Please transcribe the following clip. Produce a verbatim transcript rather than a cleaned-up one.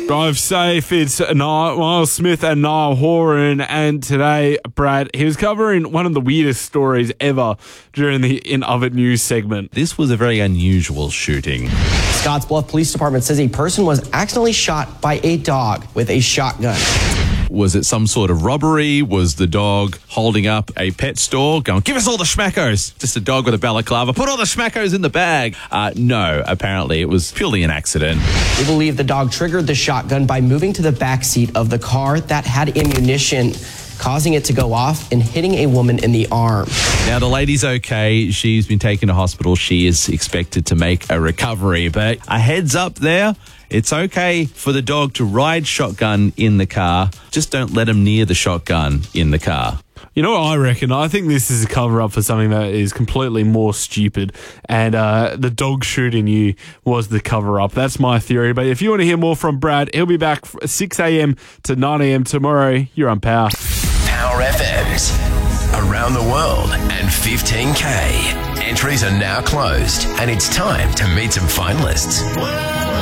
Drive safe. It's Miles Smith and Niall Horan, and today, Brad, he was covering one of the weirdest stories ever during the In Of It News segment. This was a very unusual shooting. Scottsbluff Police Department says a person was accidentally shot by a dog with a shotgun. Was it some sort of robbery? Was the dog holding up a pet store going, give us all the schmackos? Just a dog with a balaclava. Put all the schmackos in the bag. Uh, no, apparently it was purely an accident. We believe the dog triggered the shotgun by moving to the back seat of the car that had ammunition, causing it to go off and hitting a woman in the arm. Now, the lady's okay. She's been taken to hospital. She is expected to make a recovery. But a heads up there, it's okay for the dog to ride shotgun in the car. Just don't let him near the shotgun in the car. You know what I reckon? I think this is a cover-up for something that is completely more stupid, and uh, the dog shooting you was the cover-up. That's my theory. But if you want to hear more from Brad, he'll be back six a.m. to nine a.m. tomorrow. You're on Power. Power F M's around the world and fifteen K. Entries are now closed, and it's time to meet some finalists.